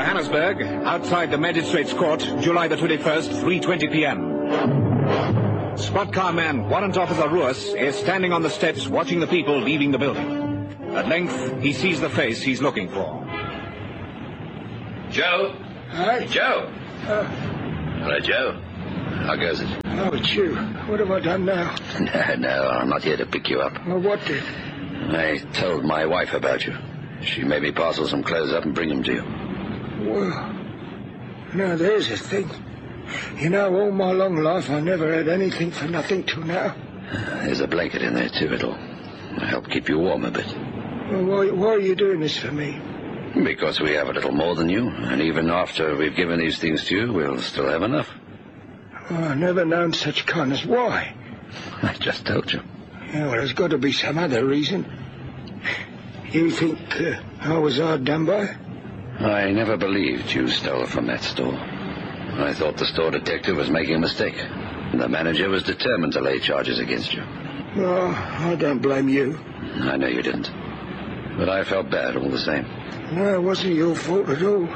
Johannesburg, outside the Magistrates Court, July the 21st, 3:20 p.m. Squad car man Warrant Officer Ruas is standing on the steps watching the people leaving the building. At length, he sees the face he's looking for. Joe? Hi? Joe? Hello, Joe. How goes it? Oh, it's you. What have I done now? No, I'm not here to pick you up. Well, what did? I told my wife about you. She made me parcel some clothes up and bring them to you. Well, now there's a thing. You know, all my long life I never had anything for nothing till now. There's a blanket in there, too. It'll help keep you warm a bit. Well, why are you doing this for me? Because we have a little more than you, and even after we've given these things to you, we'll still have enough. Oh, I've never known such kindness. Why? I just told you. Yeah, well, there's got to be some other reason. You think I was hard done by? I never believed you stole from that store. I thought the store detective was making a mistake. And the manager was determined to lay charges against you. Oh, I don't blame you. I know you didn't. But I felt bad all the same. No, it wasn't your fault at all.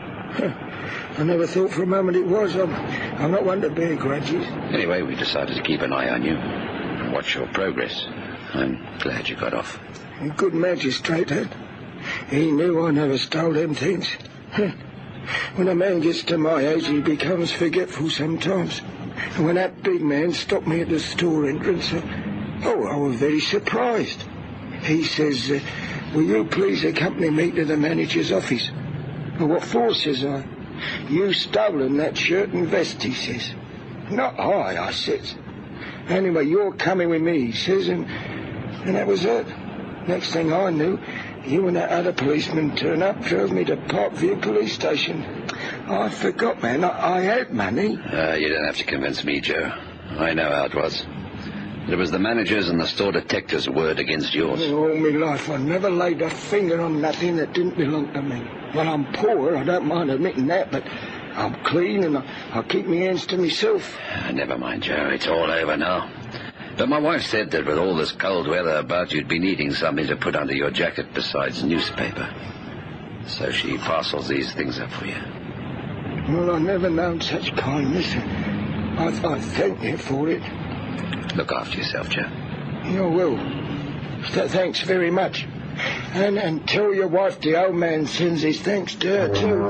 I never thought for a moment it was. I'm not one to bear grudges. Anyway, we decided to keep an eye on you and watch your progress. I'm glad you got off. A good magistrate, that. He knew I never stole them things. When a man gets to my age, he becomes forgetful sometimes. And when that big man stopped me at the store entrance, I was very surprised. He says, will you please accompany me to the manager's office? Well, what for, says I. You stolen that shirt and vest, he says. Not I says. Anyway, you're coming with me, he says, and that was it. Next thing I knew, you and that other policeman turned up, drove me to Parkview police station. I forgot, man, I had money. You don't have to convince me, Joe. I know how it was. It was the manager's and the store detective's word against yours. All my life, I never laid a finger on nothing that didn't belong to me. Well, I'm poor, I don't mind admitting that, but I'm clean and I keep my hands to myself. Never mind, Joe, it's all over now. But my wife said that with all this cold weather about, you'd be needing something to put under your jacket besides newspaper. So she parcels these things up for you. Well, I've never known such kindness. I thank you for it. Look after yourself, Joe. You will. Thanks very much. And tell your wife the old man sends his thanks to her, too.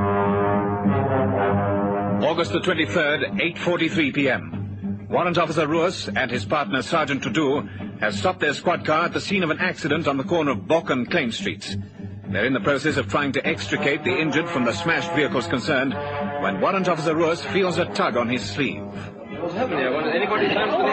August the 23rd, 8:43 p.m. Warrant Officer Ruas and his partner Sergeant Tudu have stopped their squad car at the scene of an accident on the corner of Bock and Claim Streets. They're in the process of trying to extricate the injured from the smashed vehicles concerned when Warrant Officer Ruas feels a tug on his sleeve. What's happening here? Anybody come to the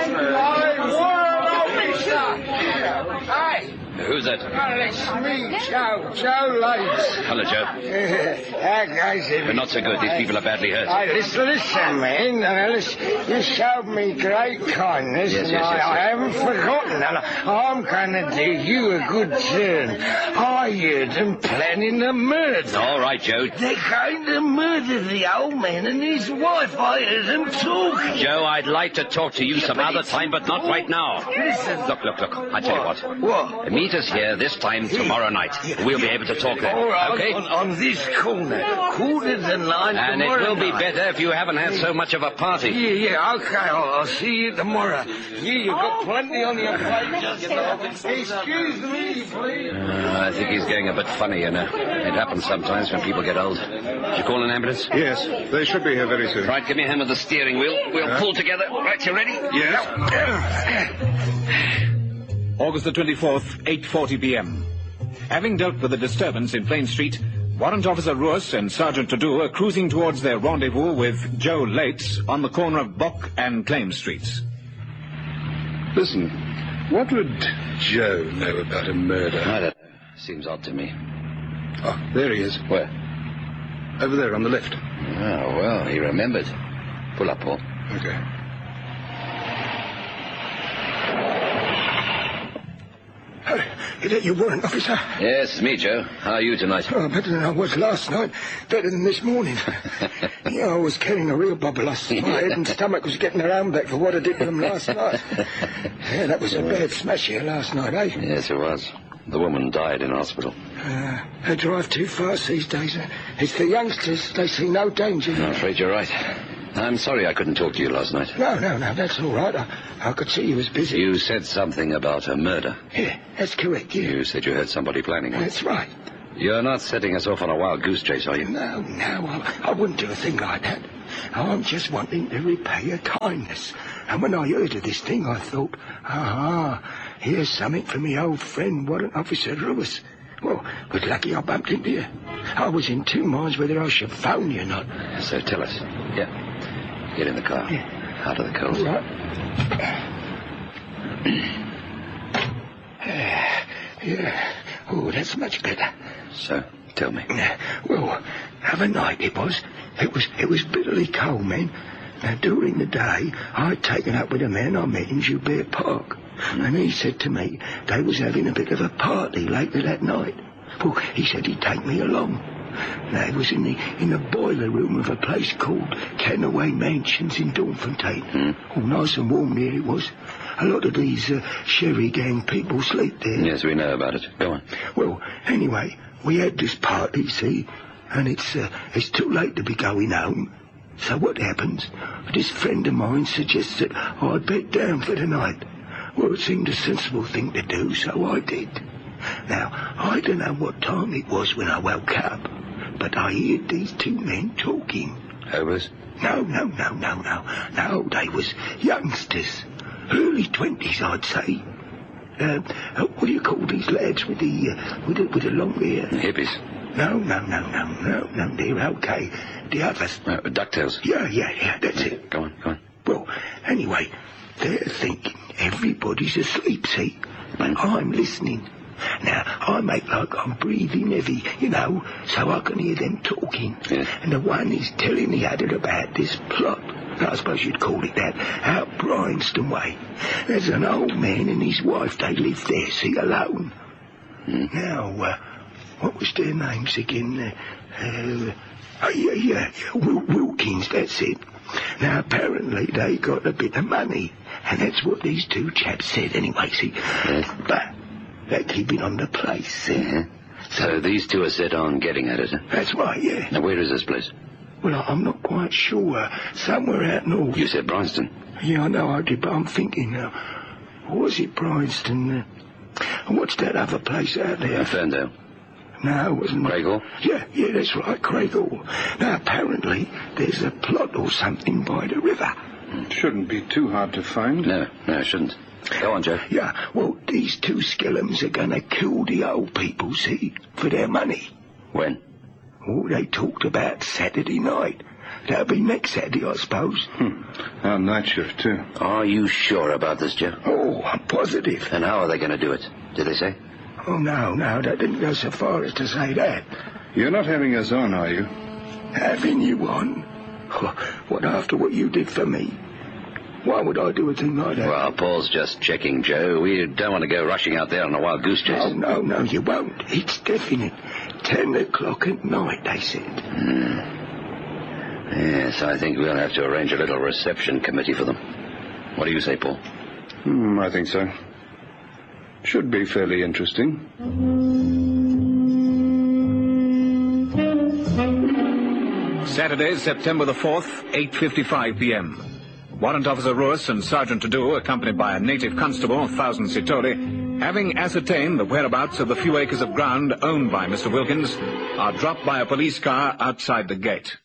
ambulance? Hi. Who's that? Well, it's me, Joe Lates. Hello, Joe. How goes it? But not so good. These people are badly hurt. Listen, man. You showed me great kindness, Yes, and yes. I haven't forgotten. And I'm going to do you a good turn. I heard them planning a murder. All right, Joe. They're going to murder the old man and his wife. I heard them talking. Joe, I'd like to talk to you some other time, but not right now. Listen. Look. I tell you what. What? Meet us here this time tomorrow night. We'll be able to talk then. All right, okay? on this corner. 8:45 And it tomorrow will be night. better if you haven't had so much of a party. Yeah, okay. I'll see you tomorrow. You've got plenty on your plate. Excuse me, please. I think he's getting a bit funny, you know. It happens sometimes when people get old. Did you call an ambulance? Yes, they should be here very soon. Right, give me a hand with the steering wheel. We'll pull together. Right, you ready? Yes. August the 24th, 8:40 p.m. Having dealt with the disturbance in Plain Street, Warrant Officer Ruas and Sergeant Tudu are cruising towards their rendezvous with Joe Lates on the corner of Bock and Claim Streets. Listen, what would Joe know about a murder? I don't know. Seems odd to me. Oh, there he is. Where? Over there on the left. Oh, well, he remembered. Pull up, Paul. Okay. Is that your warrant, officer? Yes, it's me, Joe. How are you tonight? Oh, better than I was last night. Better than this morning. Yeah, I was carrying a real bubble. My head and stomach was getting around back for what I did to them last night. Yeah, that was a bad smash here last night, eh? Yes, it was. The woman died in hospital. They drive too fast these days. It's the youngsters. They see no danger. I'm afraid you're right. I'm sorry I couldn't talk to you last night. No, that's all right. I could see you was busy. You said something about a murder. Yeah, that's correct, yeah. You said you heard somebody planning one. That's right. You're not setting us off on a wild goose chase, are you? No, I wouldn't do a thing like that. I'm just wanting to repay a kindness. And when I heard of this thing, I thought, here's something for me old friend, Warrant Officer Ruiz. Well, was lucky I bumped into you. I was in two minds whether I should phone you or not. So tell us. Yeah. Get in the car. Yeah. Out of the cold. All right. Yeah. Oh, that's much better. So, tell me. Well, other night it was bitterly cold, man. Now, during the day, I'd taken up with a man I met in Joubert Park. And he said to me they was having a bit of a party later that night. Well, he said he'd take me along. Now, it was in the boiler room of a place called Canaway Mansions in Dawnfontein. Oh, nice and warm there it was. A lot of these Sherry gang people sleep there. Yes, we know about it. Go on. Well, anyway, we had this party, see, and it's too late to be going home. So what happens? This friend of mine suggests that I'd bed down for the night. Well, it seemed a sensible thing to do, so I did. Now, I don't know what time it was when I woke up, but I heard these two men talking. Hobos? No, they was youngsters. Early 20s, I'd say. What do you call these lads with the long hair? Hippies. No, they're okay. The others. DuckTales. Yeah, that's it. Go on. Well, anyway, they're thinking everybody's asleep, see? But I'm listening. Now, I make like I'm breathing heavy, so I can hear them talking. Yes. And the one is telling the other about this plot. I suppose you'd call it that, out Bryanston way. There's an old man and his wife, they live there, see, alone. Now, what was their names again? Wilkins, that's it. Now, apparently they got a bit of money, and that's what these two chaps said anyway, see. Yes. But they're keeping on the place, see. So these two are set on getting at it, huh? That's right, yeah. Now, where is this place? Well, I'm not quite sure. Somewhere out north. You said Bryanston. Yeah, I know I did, but I'm thinking now. Was it Bryanston? And what's that other place out there? Ferndale. No, it wasn't. Craighall? Yeah, that's right, Craighall. Now, apparently, there's a plot or something by the river. It shouldn't be too hard to find. No, it shouldn't. Go on, Joe. Yeah, well, these two skellums are going to kill the old people, see, for their money. When? Oh, they talked about Saturday night. That'll be next Saturday, I suppose. Our night shift, too. Are you sure about this, Joe? Oh, I'm positive. And how are they going to do it? Did they say? Oh, no, they didn't go so far as to say that. You're not having us on, are you? Having you on? What, after what you did for me? Why would I do a thing like that? Well, Paul's just checking, Joe. We don't want to go rushing out there on a wild goose chase. Oh, no, you won't. It's definite. 10 o'clock at night, they said. Yes, I think we'll have to arrange a little reception committee for them. What do you say, Paul? I think so. Should be fairly interesting. Saturday, September the 4th, 8:55 p.m. Warrant Officer Ruiz and Sergeant Tadu, accompanied by a native constable, Thousand Sitori, having ascertained the whereabouts of the few acres of ground owned by Mr. Wilkins, are dropped by a police car outside the gate.